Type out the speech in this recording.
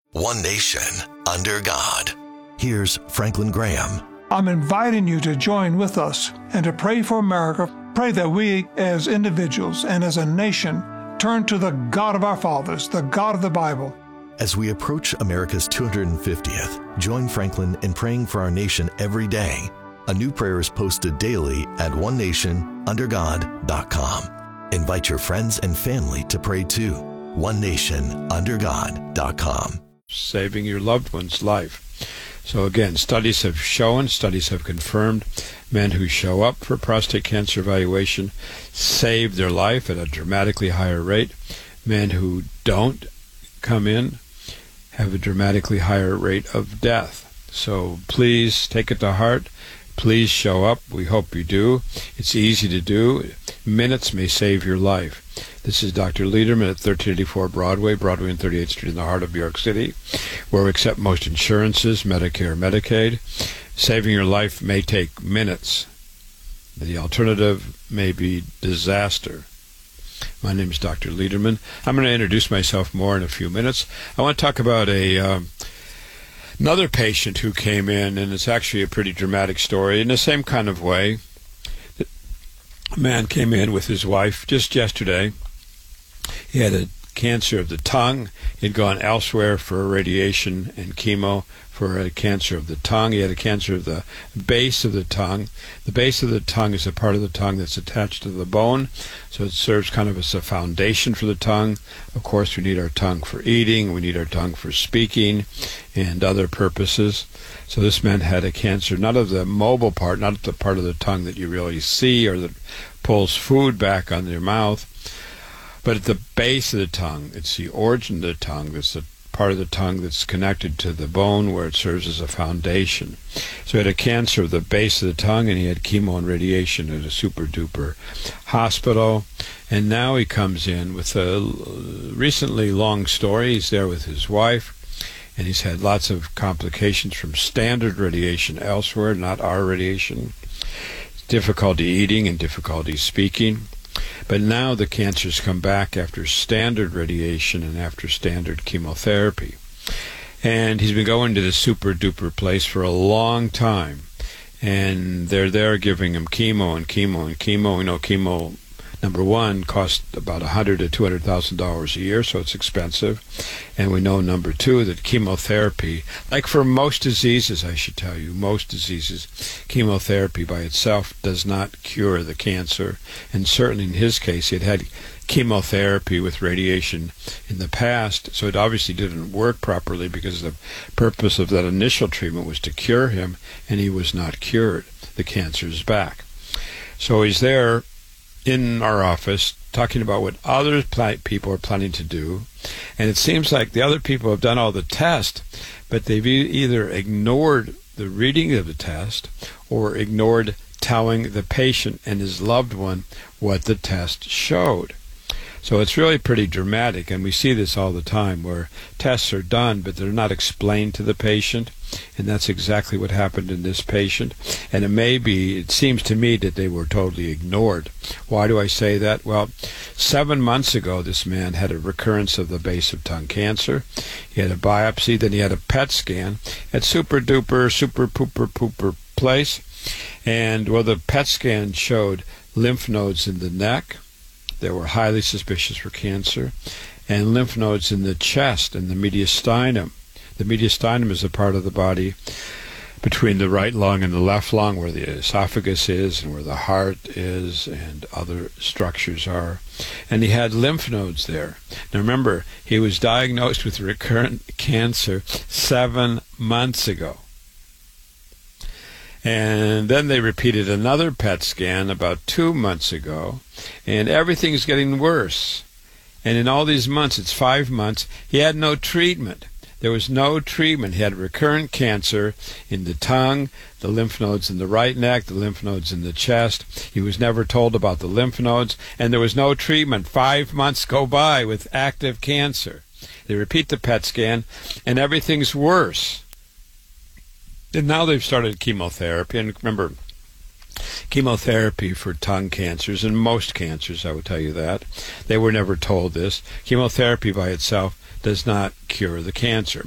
One nation, under God. Here's Franklin Graham. I'm inviting you to join with us and to pray for America. Pray that we as individuals and as a nation turn to the God of our fathers, the God of the Bible. As we approach America's 250th, join Franklin in praying for our nation every day. A new prayer is posted daily at onenationundergod.com. Invite your friends and family to pray too. onenationundergod.com. Saving your loved one's life. So again, studies have confirmed men who show up for prostate cancer evaluation save their life at a dramatically higher rate. Men who don't come in have a dramatically higher rate of death. So please take it to heart. Please show up. We hope you do. It's easy to do. Minutes may save your life. This is Dr. Lederman at 1384 Broadway and 38th Street in the heart of New York City, where we accept most insurances, Medicare, Medicaid. Saving your life may take minutes. The alternative may be disaster. My name is Dr. Lederman. I'm going to introduce myself more in a few minutes. I want to talk about another patient who came in, and it's actually a pretty dramatic story in the same kind of way. A man came in with his wife just yesterday. He had a cancer of the tongue. He'd gone elsewhere for radiation and chemo for a cancer of the tongue. He had a cancer of the base of the tongue. The base of the tongue is a part of the tongue that's attached to the bone, so it serves kind of as a foundation for the tongue. Of course, we need our tongue for eating. We need our tongue for speaking and other purposes. So this man had a cancer, not of the mobile part, not the part of the tongue that you really see or that pulls food back on your mouth, but at the base of the tongue. It's the origin of the tongue. That's the part of the tongue that's connected to the bone where it serves as a foundation. So he had a cancer of the base of the tongue, and he had chemo and radiation at a super-duper hospital. And now he comes in with a recently long story. He's there with his wife, and he's had lots of complications from standard radiation elsewhere, not our radiation. Difficulty eating and difficulty speaking. But now the cancer's come back after standard radiation and after standard chemotherapy. And he's been going to the super-duper place for a long time. And they're there giving him chemo and chemo and chemo. We know chemo, number one, costs about $100,000 to $200,000 a year, so it's expensive. And we know, number two, that chemotherapy, like for most diseases, I should tell you, most diseases, chemotherapy by itself does not cure the cancer. And certainly in his case, he had had chemotherapy with radiation in the past, so it obviously didn't work properly because the purpose of that initial treatment was to cure him, and he was not cured. The cancer is back. So he's there in our office talking about what other people are planning to do, and it seems like the other people have done all the tests, but they've either ignored the reading of the test or ignored telling the patient and his loved one what the test showed. So it's really pretty dramatic, and we see this all the time where tests are done, but they're not explained to the patient, and that's exactly what happened in this patient. And it seems to me that they were totally ignored. Why do I say that? Well, 7 months ago, this man had a recurrence of the base of tongue cancer. He had a biopsy, then he had a PET scan at super-pooper place, and well, the PET scan showed lymph nodes in the neck. They were highly suspicious for cancer, and lymph nodes in the chest and the mediastinum. The mediastinum is a part of the body between the right lung and the left lung, where the esophagus is and where the heart is and other structures are. And he had lymph nodes there. Now remember, he was diagnosed with recurrent cancer 7 months ago. And then they repeated another PET scan about 2 months ago, and everything's getting worse. And in all these months, it's 5 months, he had no treatment. There was no treatment. He had recurrent cancer in the tongue, the lymph nodes in the right neck, the lymph nodes in the chest. He was never told about the lymph nodes, and there was no treatment. 5 months go by with active cancer. They repeat the PET scan, and everything's worse. And now they've started chemotherapy, and remember, chemotherapy for tongue cancers, and most cancers, I would tell you that. They were never told this. Chemotherapy by itself does not cure the cancer.